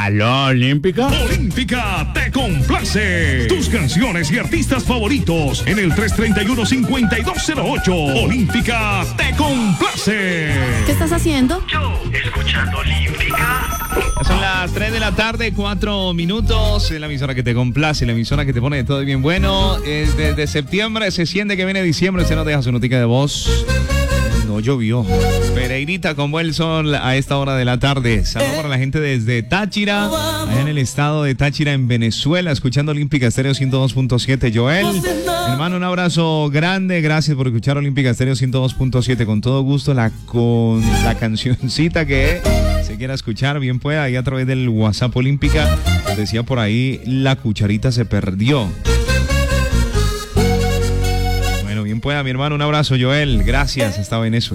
¿Aló, Olímpica? Olímpica te complace. Tus canciones y artistas favoritos en el 331-5208. Olímpica te complace. ¿Qué estás haciendo? Yo, escuchando Olímpica. Son las 3 de la tarde, 4 minutos. Es la emisora que te complace, la emisora que te pone todo bien bueno. Desde septiembre se siente que viene diciembre. Se nos deja su notica de voz. No llovió. Pereirita con buen sol a esta hora de la tarde. Saludos para la gente desde Táchira, allá en el estado de Táchira, en Venezuela, escuchando Olímpica Estéreo 102.7. Joel, hermano, un abrazo grande. Gracias por escuchar Olímpica Estéreo 102.7. Con todo gusto, con la cancioncita que se quiera escuchar, bien pueda, ahí a través del WhatsApp Olímpica. Decía por ahí, la cucharita se perdió. Bien pueda, mi hermano, un abrazo, Joel. Gracias, hasta Venezuela.